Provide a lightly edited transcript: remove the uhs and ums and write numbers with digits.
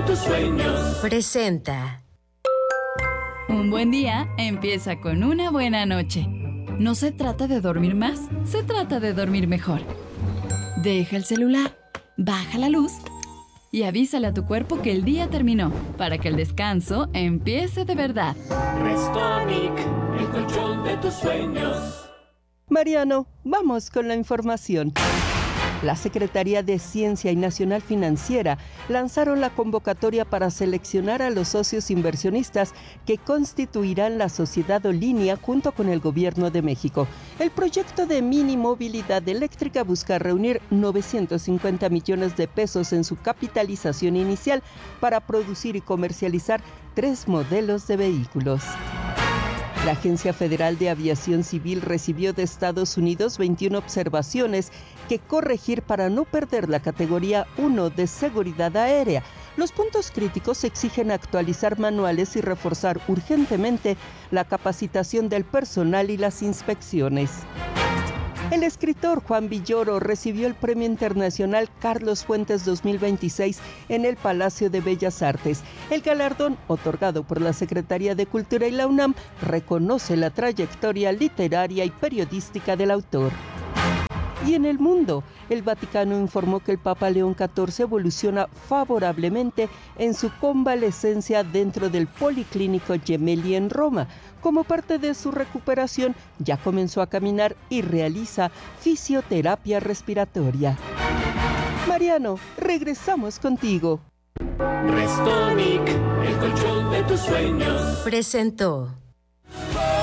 tus sueños. Presenta. Un buen día empieza con una buena noche. No se trata de dormir más, se trata de dormir mejor. Deja el celular, baja la luz y avísale a tu cuerpo que el día terminó, para que el descanso empiece de verdad. Restonic, el colchón de tus sueños. Mariano, vamos con la información. La Secretaría de Ciencia y Nacional Financiera lanzaron la convocatoria para seleccionar a los socios inversionistas que constituirán la sociedad o línea junto con el Gobierno de México. El proyecto de mini movilidad eléctrica busca reunir 950 millones de pesos en su capitalización inicial para producir y comercializar 3 modelos de vehículos. La Agencia Federal de Aviación Civil recibió de Estados Unidos 21 observaciones que corregir para no perder la categoría 1 de seguridad aérea. Los puntos críticos exigen actualizar manuales y reforzar urgentemente la capacitación del personal y las inspecciones. El escritor Juan Villoro recibió el Premio Internacional Carlos Fuentes 2026 en el Palacio de Bellas Artes. El galardón, otorgado por la Secretaría de Cultura y la UNAM, reconoce la trayectoria literaria y periodística del autor. Y en el mundo, el Vaticano informó que el Papa León XIV evoluciona favorablemente en su convalecencia dentro del Policlínico Gemelli en Roma. Como parte de su recuperación, ya comenzó a caminar y realiza fisioterapia respiratoria. Mariano, regresamos contigo. Restonic, el colchón de tus sueños. Presentó.